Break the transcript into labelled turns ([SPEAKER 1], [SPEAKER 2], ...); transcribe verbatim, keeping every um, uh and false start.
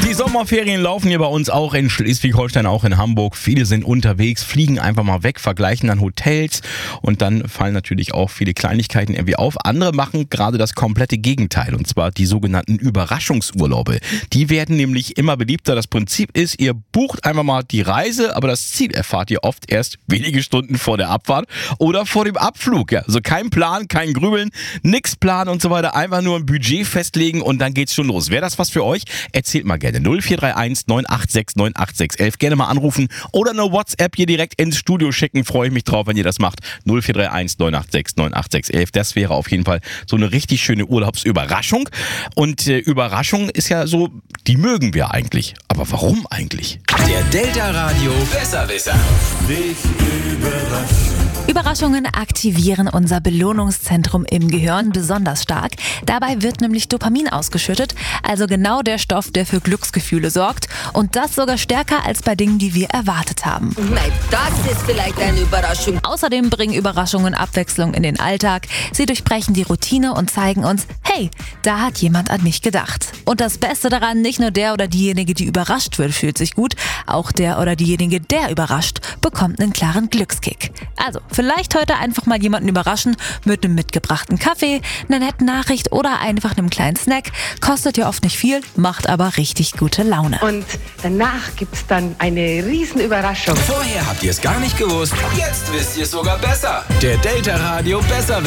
[SPEAKER 1] Die Sommerferien laufen hier bei uns auch in Schleswig-Holstein, auch in Hamburg. Viele sind unterwegs, fliegen einfach mal weg, vergleichen dann Hotels und dann fallen natürlich auch viele Kleinigkeiten irgendwie auf. Andere machen gerade das komplette Gegenteil, und zwar die sogenannten Überraschungsurlaube. Die werden nämlich immer beliebter. Das Prinzip ist, ihr bucht einfach mal die Reise, aber das Ziel erfahrt ihr oft erst wenige Stunden vor der Abfahrt oder vor dem Abflug. Ja, also kein Plan, kein Grübeln, nix planen und so weiter. Einfach nur ein Budget festlegen und dann geht's schon los. Wäre das was für euch? Erzählt mal gerne. null vier drei eins neun acht sechs neun acht sechs elf. Gerne mal anrufen oder eine WhatsApp hier direkt ins Studio schicken. Freue ich mich drauf, wenn ihr das macht. null vier drei eins neun acht sechs neun acht sechs elf. Das wäre auf jeden Fall so eine richtig schöne Urlaubsüberraschung. Und äh, Überraschung ist ja so, die mögen wir eigentlich. Aber warum eigentlich?
[SPEAKER 2] Der Delta Radio Besserwisser.
[SPEAKER 3] Dich überraschen.
[SPEAKER 4] Überraschungen aktivieren unser Belohnungszentrum im Gehirn besonders stark. Dabei wird nämlich Dopamin ausgeschüttet, also genau der Stoff, der für Glücksgefühle sorgt. Und das sogar stärker als bei Dingen, die wir erwartet haben.
[SPEAKER 5] Nein, das ist vielleicht eine Überraschung.
[SPEAKER 4] Außerdem bringen Überraschungen Abwechslung in den Alltag. Sie durchbrechen die Routine und zeigen uns, hey, da hat jemand an mich gedacht. Und das Beste daran, nicht nur der oder diejenige, die überrascht wird, fühlt sich gut. Auch der oder diejenige, der überrascht, bekommt einen klaren Glückskick. Also, vielleicht heute einfach mal jemanden überraschen mit einem mitgebrachten Kaffee, einer netten Nachricht oder einfach einem kleinen Snack. Kostet ja oft nicht viel, macht aber richtig gute Laune.
[SPEAKER 6] Und danach gibt's dann eine riesen Überraschung.
[SPEAKER 2] Vorher habt ihr es gar nicht gewusst. Jetzt wisst ihr es sogar besser. Der Delta Radio Besserwisser.